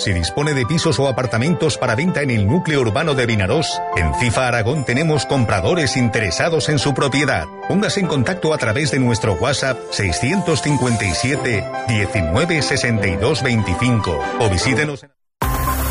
Si dispone de pisos o apartamentos para venta en el núcleo urbano de Vinarós, en FIFA Aragón tenemos compradores interesados en su propiedad. Póngase en contacto a través de nuestro WhatsApp 657 19 62 25 o visítenos en